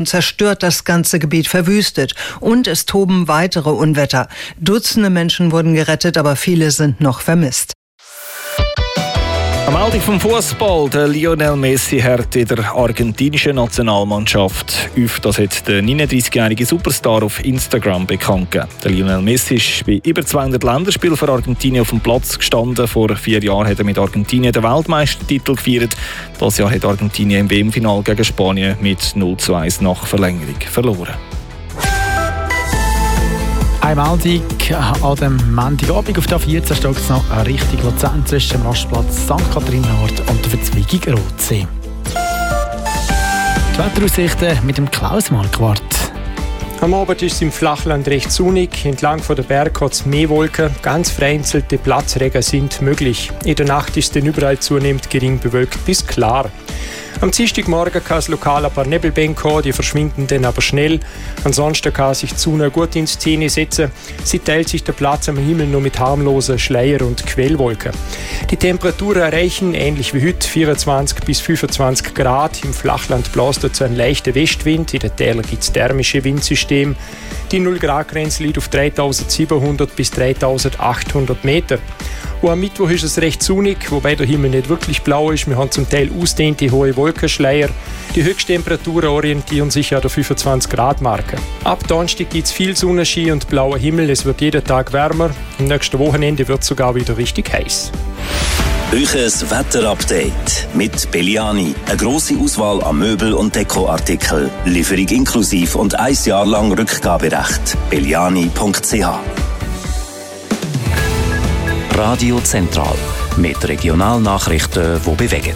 zerstört das ganze Gebiet, verwüstet. Und es toben weitere Unwetter. Dutzende Menschen wurden gerettet, aber viele sind noch vermisst. Am Meldung vom Fußball, der Lionel Messi hat in der argentinischen Nationalmannschaft auf. Das hat der 39-jährige Superstar auf Instagram bekannt gegeben. Der Lionel Messi ist bei über 200 Länderspielen für Argentinien auf dem Platz gestanden. Vor 4 Jahren hat er mit Argentinien den Weltmeistertitel gefeiert. Das Jahr hat Argentinien im WM-Final gegen Spanien mit 0:1 nach Verlängerung verloren. Eine Meldung an dem Montagabend. Auf der 14 steht es noch Richtung Luzern zwischen dem Rastplatz St. Katharin Nord und der Verzweigung Rotsee. Die Wetteraussichten mit dem Klaus Marquardt. Am Abend ist es im Flachland recht sonnig. Entlang von der Berge hat es mehr Wolken. Ganz vereinzelte Platzregen sind möglich. In der Nacht ist es dann überall zunehmend gering bewölkt bis klar. Am Dienstagmorgen kann es lokal ein paar Nebelbänke haben, die verschwinden dann aber schnell. Ansonsten kann sich die Sonne gut in die Szene setzen. Sie teilt sich der Platz am Himmel nur mit harmlosen Schleier- und Quellwolken. Die Temperaturen erreichen, ähnlich wie heute, 24 bis 25 Grad. Im Flachland bläst dazu ein leichter Westwind. In den Tälern gibt es thermische Windsysteme. Die 0-Grad-Grenze liegt auf 3700 bis 3800 Meter. Und am Mittwoch ist es recht sonnig, wobei der Himmel nicht wirklich blau ist. Wir haben zum Teil ausdehnte hohe Wolkenschleier. Die Höchsttemperaturen orientieren sich an der 25-Grad-Marke. Ab Donnerstag gibt es viel Sonnenschein und blauer Himmel. Es wird jeden Tag wärmer. Am nächsten Wochenende wird es sogar wieder richtig heiß. Euches Wetterupdate mit Belliani. Eine grosse Auswahl an Möbel- und Dekoartikeln. Lieferung inklusiv und 1 Jahr lang Rückgaberecht. belliani.ch. Radio Zentral mit Regionalnachrichten, die bewegen.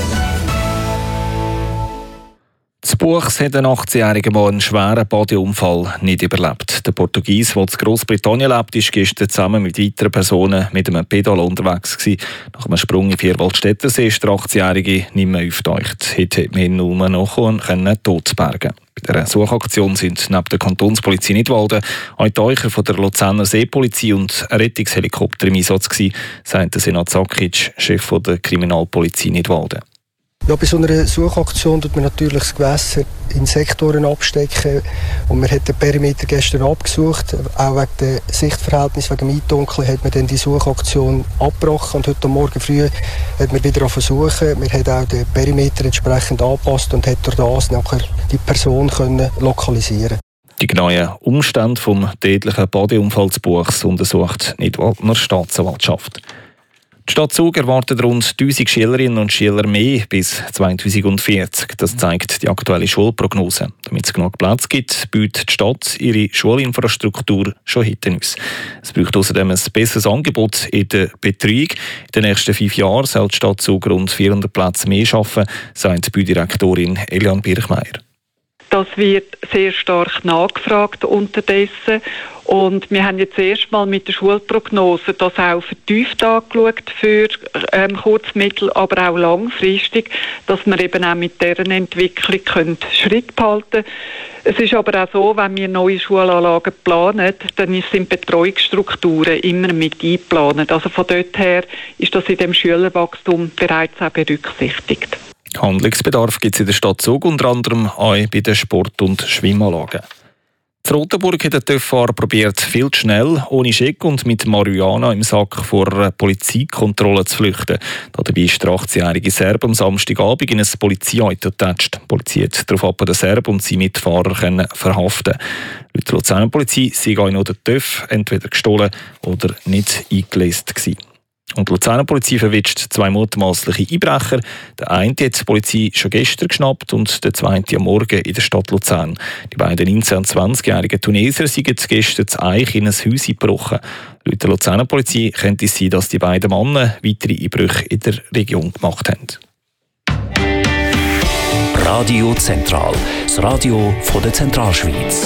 Das Buchs hat ein 18-jähriger Mann einen schweren Badeunfall nicht überlebt. Der Portugies, der in Großbritannien lebt, ist gestern zusammen mit weiteren Personen mit einem Pedal unterwegs gewesen. Nach einem Sprung in Vierwaldstättersee ist der 18-jährige nicht mehr aufgetaucht. Heute hat man ihn nur noch tot bergen. Bei der Suchaktion sind neben der Kantonspolizei Nidwalden auch Taucher von der Luzerner Seepolizei und ein Rettungshelikopter im Einsatz gewesen, sagt der Senat Sakic, Chef der Kriminalpolizei Nidwalden. Ja, bei so einer Suchaktion tut man natürlich das Gewässer in Sektoren abstecken. Und man hat den Perimeter gestern abgesucht. Auch wegen der Sichtverhältnis, wegen dem Eindunkeln, hat man dann die Suchaktion abgebrochen. Und heute Morgen früh hat man wieder versuchen. Man hat auch den Perimeter entsprechend angepasst und hat durch das nachher die Person können lokalisieren. Die genauen Umstände vom tödlichen Badeunfallsbuchs untersucht die Nidwaldner Staatsanwaltschaft. Die Stadt Zug erwartet rund 1000 Schülerinnen und Schüler mehr bis 2040. Das zeigt die aktuelle Schulprognose. Damit es genug Platz gibt, bietet die Stadt ihre Schulinfrastruktur schon heute aus. Es braucht außerdem ein besseres Angebot in der Betreuung. In den nächsten 5 Jahren soll die Stadt Zug rund 400 Plätze mehr schaffen, sagt die Baudirektorin Eliane Birchmeier. Das wird sehr stark nachgefragt unterdessen. Und wir haben jetzt erstmal mit der Schulprognose das auch vertieft angeschaut für kurz-, mittel-, aber auch langfristig, dass wir eben auch mit deren Entwicklung Schritt behalten können. Es ist aber auch so, wenn wir neue Schulanlagen planen, dann sind Betreuungsstrukturen immer mit eingeplant. Also von dort her ist das in dem Schülerwachstum bereits auch berücksichtigt. Handlungsbedarf gibt es in der Stadt Zug, unter anderem auch bei den Sport- und Schwimmanlagen. In Rotenburg hat der TÜV-Fahrer probiert, viel zu schnell, ohne Scheck und mit Marihuana im Sack vor einer Polizeikontrolle zu flüchten. Dabei ist der 18-jährige Serb am Samstagabend in ein Polizeiauto getatscht. Die Polizei hat daraufhin den Serb und seine Mitfahrer verhaften. Laut der Luzerner Polizei sei auch noch der TÜV entweder gestohlen oder nicht eingelesen gewesen. Und die Luzerner Polizei verwischt 2 mutmaßliche Einbrecher. Der eine hat die Polizei schon gestern geschnappt und der zweite am Morgen in der Stadt Luzern. Die beiden 19- und 20-jährigen Tunesier sind gestern zu Eich in ein Haus eingebrochen. Laut der Luzerner Polizei könnte es sein, dass die beiden Männer weitere Einbrüche in der Region gemacht haben. Radio Zentral, das Radio von der Zentralschweiz.